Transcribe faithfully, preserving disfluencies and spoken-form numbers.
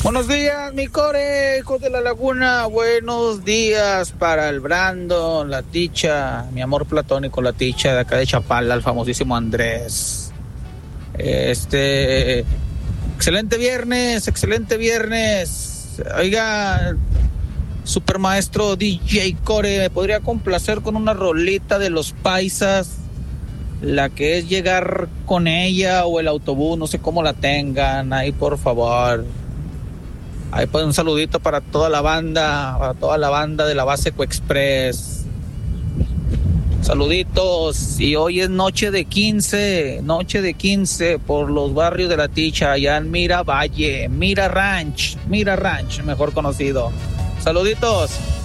Buenos días, mi core, hijos de la laguna. Buenos días para el Brandon, la Ticha, mi amor platónico, la Ticha de acá de Chapala, el famosísimo Andrés. Este, excelente viernes, excelente viernes. Oiga, supermaestro D J Core, ¿me podría complacer con una rolita de los paisas? La que es llegar con ella o el autobús, no sé cómo la tengan, ahí por favor. Ahí pues un saludito para toda la banda, para toda la banda de la base Coexpress. Saluditos. Y hoy es noche de quince, noche de quince por los barrios de la Ticha, allá en Mira Valle, Mira Ranch, Mira Ranch, mejor conocido. Saluditos.